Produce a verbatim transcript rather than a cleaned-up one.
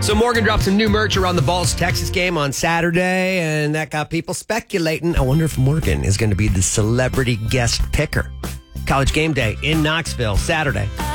So Morgan dropped some new merch around the Balls Texas game on Saturday, and that got people speculating. I wonder if Morgan is going to be the celebrity guest picker. College Game Day in Knoxville, Saturday.